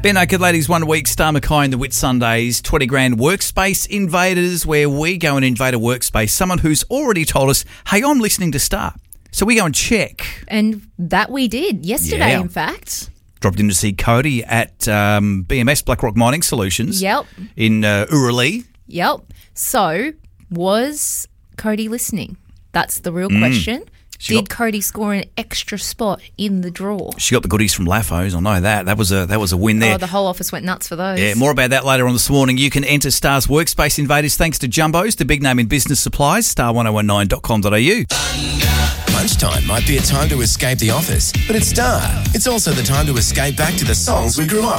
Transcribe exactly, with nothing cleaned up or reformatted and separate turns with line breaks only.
Bare Naked Ladies one week, Star Mackay in the Whit Sundays, twenty grand workspace invaders, where we go and invade a workspace, someone who's already told us, hey, I'm listening to Star. So we go and check.
And that we did yesterday,
Yeah.
in fact.
Dropped in to see Cody at um, B M S, Blackrock Mining Solutions.
Yep.
In uh, Uralee.
Yep. So, was Cody listening? That's the real
Mm.
question.
She
Did
got-
Cody score an extra spot in the draw?
She got the goodies from Laffos, I know that. That was a that was a win there.
Oh, the whole office went nuts for those.
Yeah, more about that later on this morning. You can enter Star's Workspace Invaders thanks to Jumbo's, the big name in business supplies, star ten nineteen dot com dot a u.
Lunchtime might be a time to escape the office, but at Star, it's also the time to escape back to the songs we grew up